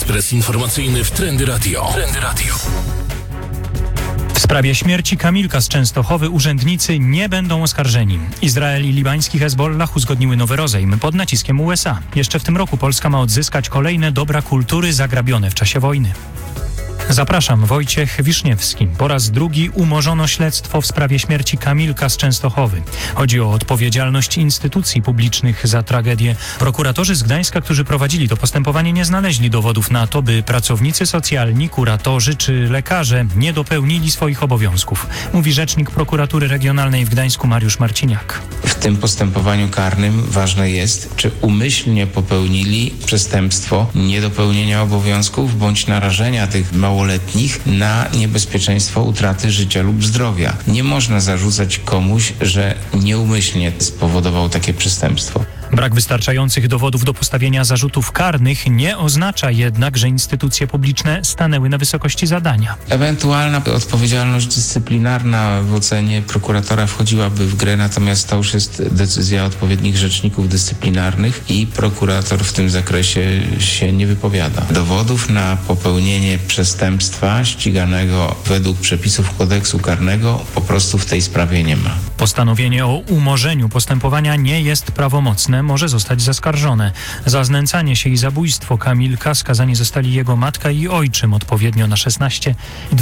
Ekspres informacyjny w Trendy Radio. W sprawie śmierci Kamilka z Częstochowy urzędnicy nie będą oskarżeni. Izrael i libański Hezbollah uzgodniły nowy rozejm pod naciskiem USA. Jeszcze w tym roku Polska ma odzyskać kolejne dobra kultury zagrabione w czasie wojny. Zapraszam, Wojciech Wiszniewski. Po raz drugi umorzono śledztwo w sprawie śmierci Kamilka z Częstochowy. Chodzi o odpowiedzialność instytucji publicznych za tragedię. Prokuratorzy z Gdańska, którzy prowadzili to postępowanie, nie znaleźli dowodów na to, by pracownicy socjalni, kuratorzy czy lekarze nie dopełnili swoich obowiązków. Mówi rzecznik prokuratury regionalnej w Gdańsku Mariusz Marciniak. W tym postępowaniu karnym ważne jest, czy umyślnie popełnili przestępstwo niedopełnienia obowiązków bądź narażenia tych małoletnich na niebezpieczeństwo utraty życia lub zdrowia. Nie można zarzucać komuś, że nieumyślnie spowodował takie przestępstwo. Brak wystarczających dowodów do postawienia zarzutów karnych nie oznacza jednak, że instytucje publiczne stanęły na wysokości zadania. Ewentualna odpowiedzialność dyscyplinarna w ocenie prokuratora wchodziłaby w grę, natomiast to już jest decyzja odpowiednich rzeczników dyscyplinarnych i prokurator w tym zakresie się nie wypowiada. Dowodów na popełnienie przestępstwa ściganego według przepisów kodeksu karnego po prostu w tej sprawie nie ma. Postanowienie o umorzeniu postępowania nie jest prawomocne, może zostać zaskarżone. Za znęcanie się i zabójstwo Kamilka skazani zostali jego matka i ojczym odpowiednio na 16 i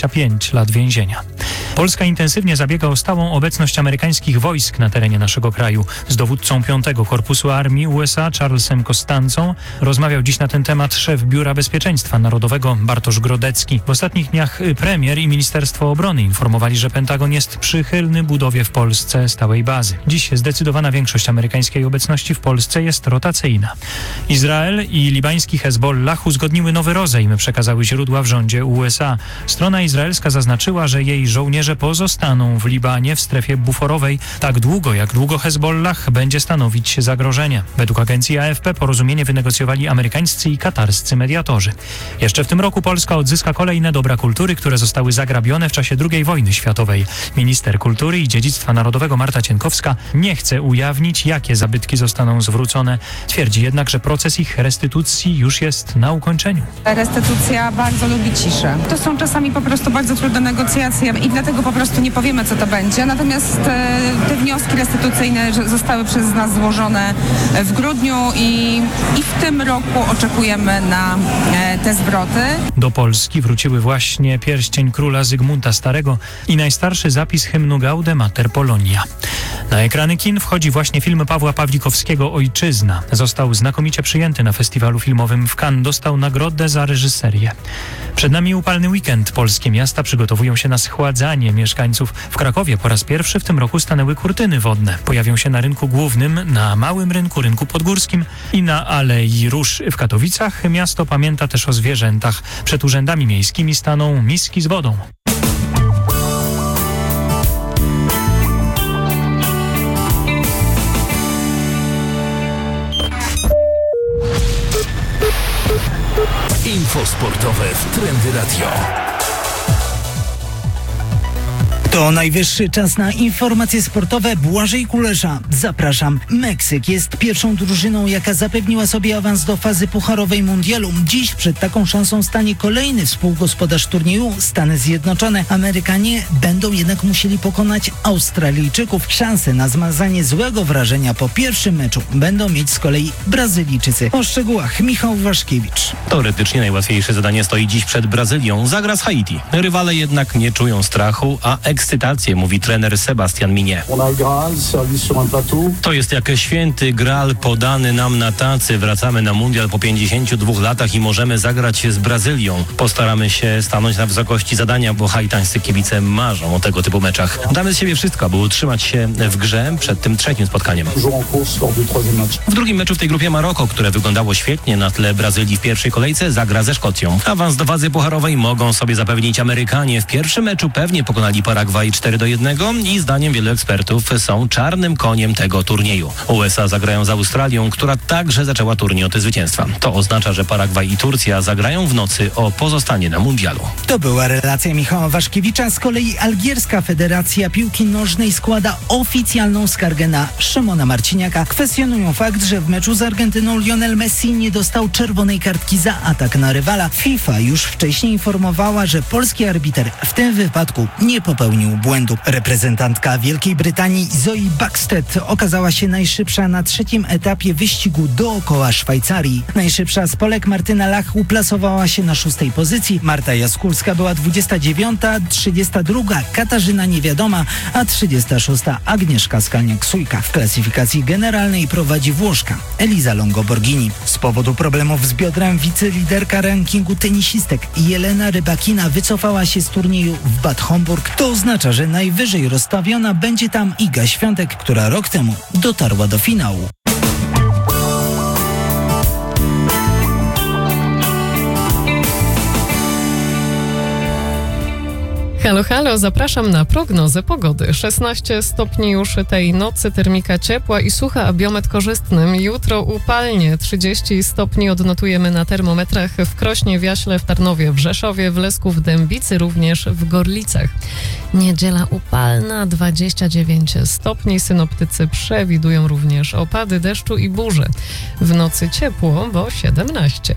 25 lat więzienia. Polska intensywnie zabiega o stałą obecność amerykańskich wojsk na terenie naszego kraju. Z dowódcą 5. Korpusu Armii USA Charlesem Costancą rozmawiał dziś na ten temat szef Biura Bezpieczeństwa Narodowego Bartosz Grodecki. W ostatnich dniach premier i Ministerstwo Obrony informowali, że Pentagon jest przychylny budowie w Polsce stałej bazy. Dziś zdecydowana większość amerykańskiej obecności w Polsce jest rotacyjna. Izrael i libański Hezbollah uzgodniły nowy rozejm, przekazały źródła w rządzie USA. Strona izraelska zaznaczyła, że jej żołnierze pozostaną w Libanie w strefie buforowej tak długo, jak długo Hezbollah będzie stanowić zagrożenie. Według agencji AFP porozumienie wynegocjowali amerykańscy i katarscy mediatorzy. Jeszcze w tym roku Polska odzyska kolejne dobra kultury, które zostały zagrabione w czasie II wojny światowej. Minister kultury i dziedzictwa narodowego Marta Cienkowska nie chce ujawnić, jakie zabytki zostaną zwrócone. Twierdzi jednak, że proces ich restytucji już jest na ukończeniu. Restytucja bardzo lubi ciszę. To są czasami po prostu bardzo trudne negocjacje i dlatego po prostu nie powiemy, co to będzie. Natomiast te wnioski restytucyjne zostały przez nas złożone w grudniu i w tym roku oczekujemy na te zwroty. Do Polski wróciły właśnie pierścień króla Zygmunta Starego i najstarszy zapis hymnu Gaude Mater Polonia. Na ekrany kin wchodzi właśnie film Pawła Pawlikowskiego Ojczyzna. Został znakomicie przyjęty na festiwalu filmowym w Cannes. Dostał nagrodę za reżyserię. Przed nami upalny weekend. Polskie miasta przygotowują się na schładzanie mieszkańców. W Krakowie po raz pierwszy w tym roku stanęły kurtyny wodne. Pojawią się na rynku głównym, na Małym Rynku Podgórskim i na Alei Róż w Katowicach. Miasto pamięta też o zwierzętach. Przed urzędami miejskimi staną miski z wodą. Info sportowe w Trendy Radio. To najwyższy czas na informacje sportowe. Błażej Kulesza. Zapraszam. Meksyk jest pierwszą drużyną, jaka zapewniła sobie awans do fazy pucharowej mundialu. Dziś przed taką szansą stanie kolejny współgospodarz turnieju, Stany Zjednoczone. Amerykanie będą jednak musieli pokonać Australijczyków. Szansę na zmazanie złego wrażenia po pierwszym meczu będą mieć z kolei Brazylijczycy. O szczegółach Michał Waszkiewicz. Teoretycznie najłatwiejsze zadanie stoi dziś przed Brazylią. Zagra z Haiti. Rywale jednak nie czują strachu, a ekscytację, mówi trener Sebastian Minie. To jest jak święty Graal podany nam na tacy. Wracamy na mundial po 52 latach i możemy zagrać z Brazylią. Postaramy się stanąć na wysokości zadania, bo haitańscy kibice marzą o tego typu meczach. Damy z siebie wszystko, aby utrzymać się w grze przed tym trzecim spotkaniem. W drugim meczu w tej grupie Maroko, które wyglądało świetnie na tle Brazylii w pierwszej kolejce, zagra ze Szkocją. Awans do fazy pucharowej mogą sobie zapewnić Amerykanie. W pierwszym meczu pewnie pokonali Paragwaj Paragwaj 4-1 i zdaniem wielu ekspertów są czarnym koniem tego turnieju. USA zagrają z Australią, która także zaczęła turniej od zwycięstwa. To oznacza, że Paragwaj i Turcja zagrają w nocy o pozostanie na mundialu. To była relacja Michała Waszkiewicza. Z kolei Algierska Federacja Piłki Nożnej składa oficjalną skargę na Szymona Marciniaka. Kwestionują fakt, że w meczu z Argentyną Lionel Messi nie dostał czerwonej kartki za atak na rywala. FIFA już wcześniej informowała, że polski arbiter w tym wypadku nie popełnił błędu. Reprezentantka Wielkiej Brytanii Zoe Buxted okazała się najszybsza na trzecim etapie wyścigu dookoła Szwajcarii. Najszybsza z Polek Martyna Lach uplasowała się na 6. pozycji. Marta Jaskulska była 29, 32 Katarzyna Niewiadoma, a 36 Agnieszka Skalniak-Sujka. W klasyfikacji generalnej prowadzi Włoszka Eliza Longo-Borghini. Z powodu problemów z biodrem wiceliderka rankingu tenisistek Jelena Rybakina wycofała się z turnieju w Bad Homburg. To oznacza, że najwyżej rozstawiona będzie tam Iga Świątek, która rok temu dotarła do finału. Halo, halo, zapraszam na prognozę pogody. 16 stopni już tej nocy, termika ciepła i sucha, a biometr korzystny. Jutro upalnie, 30 stopni odnotujemy na termometrach w Krośnie, w Jaśle, w Tarnowie, w Rzeszowie, w Lesku, w Dębicy, również w Gorlicach. Niedziela upalna, 29 stopni. Synoptycy przewidują również opady deszczu i burze. W nocy ciepło, bo 17.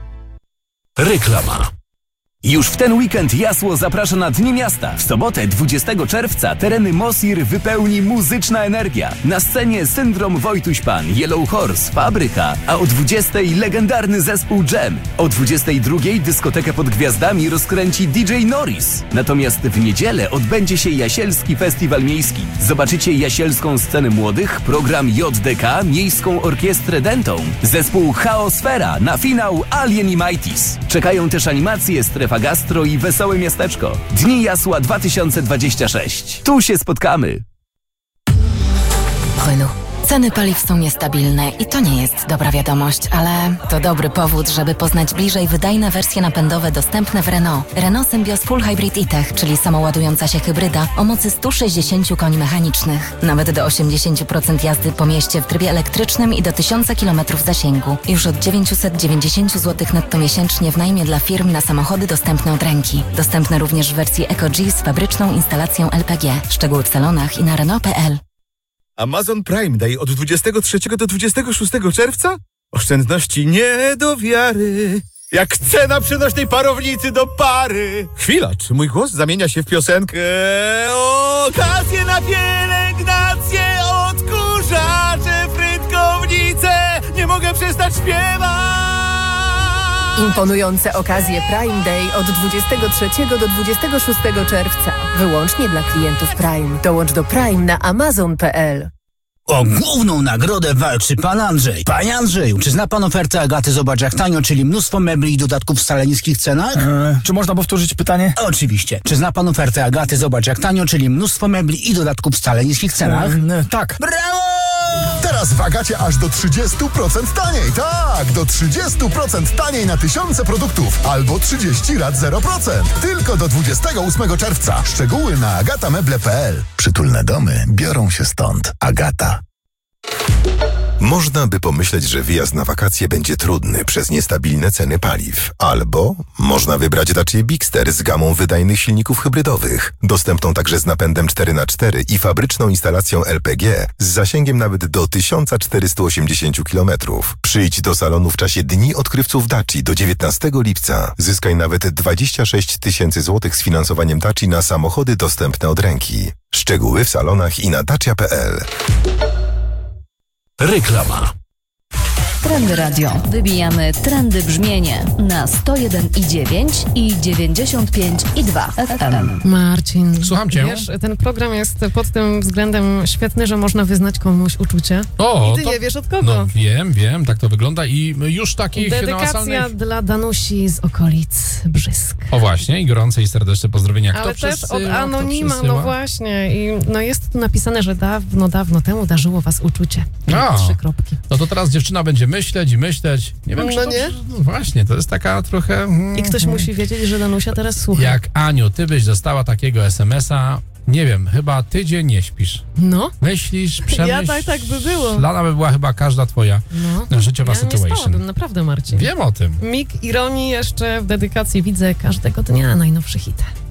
Reklama. Już w ten weekend Jasło zaprasza na Dni Miasta. W sobotę 20 czerwca tereny Mosir wypełni muzyczna energia. Na scenie Syndrom Wojtuś Pan, Yellow Horse, Fabryka, a o 20 legendarny zespół Jam. O 22 dyskotekę pod gwiazdami rozkręci DJ Norris. Natomiast w niedzielę odbędzie się Jasielski Festiwal Miejski. Zobaczycie jasielską scenę młodych, program JDK, Miejską Orkiestrę Dentą, zespół Chaosfera, na finał Alien i Mighties. Czekają też animacje, strefa gastro i wesołe miasteczko. Dni Jasła 2026. Tu się spotkamy. Renault. Ceny paliw są niestabilne i to nie jest dobra wiadomość, ale to dobry powód, żeby poznać bliżej wydajne wersje napędowe dostępne w Renault. Renault Symbioz Full Hybrid e-Tech, czyli samoładująca się hybryda o mocy 160 koni mechanicznych. Nawet do 80% jazdy po mieście w trybie elektrycznym i do 1000 km zasięgu. Już od 990 zł netto miesięcznie w najmie dla firm na samochody dostępne od ręki. Dostępne również w wersji Eco-G z fabryczną instalacją LPG. Szczegóły w salonach i na Renault.pl. Amazon Prime Day od 23 do 26 czerwca? Oszczędności nie do wiary. Jak cena przenośnej parownicy do pary. Chwila, czy mój głos zamienia się w piosenkę? Okazje na pielęgnację, odkurzacze, frytkownice. Nie mogę przestać śpiewać. Imponujące okazje Prime Day od 23 do 26 czerwca. Wyłącznie dla klientów Prime. Dołącz do Prime na Amazon.pl. O główną nagrodę walczy pan Andrzej. Panie Andrzeju, czy zna pan ofertę Agaty Zobacz jak tanio, czyli mnóstwo mebli i dodatków w wcale niskich cenach? Czy można powtórzyć pytanie? Oczywiście. Czy zna pan ofertę Agaty Zobacz jak tanio, czyli mnóstwo mebli i dodatków w wcale niskich cenach? Tak. Brawo! Teraz w Agacie aż do 30% taniej. Tak, do 30% taniej na tysiące produktów. Albo 30 lat 0%. Tylko do 28 czerwca. Szczegóły na agatameble.pl. Przytulne domy biorą się stąd. Agata. Można by pomyśleć, że wyjazd na wakacje będzie trudny przez niestabilne ceny paliw. Albo można wybrać Dacia Bigster z gamą wydajnych silników hybrydowych. Dostępną także z napędem 4x4 i fabryczną instalacją LPG z zasięgiem nawet do 1480 km. Przyjdź do salonu w czasie Dni Odkrywców Daci do 19 lipca. Zyskaj nawet 26 000 złotych z finansowaniem Daci na samochody dostępne od ręki. Szczegóły w salonach i na dacia.pl. Reklama. Trendy Radio. Wybijamy trendy brzmienie na 101,9 i 95,2 FM. Marcin, słucham cię. Wiesz, ten program jest pod tym względem świetny, że można wyznać komuś uczucie. O, i ty nie wiesz od kogo. No wiem, tak to wygląda i już takich dedykacja namacalnych... dla Danusi z okolic Brzysk. O właśnie, i gorące i serdeczne pozdrowienia. Kto ale też od anonima, kto no właśnie. I no jest tu napisane, że dawno temu darzyło was uczucie. 3 kropki. No to teraz dziewczyna będzie myśleć. Nie wiem, no czy nie? No właśnie, to jest taka trochę... I ktoś musi wiedzieć, że Danusia teraz słucha. Jak Aniu, ty byś dostała takiego SMS-a, nie wiem, chyba tydzień nie śpisz. No. Myślisz, przemyśl. Tak by było. Lana by była chyba każda twoja życiowa Ja nie situation. spałabym, naprawdę, Marcin. Wiem o tym. Mig ironii jeszcze w dedykacji widzę każdego dnia najnowszy hit.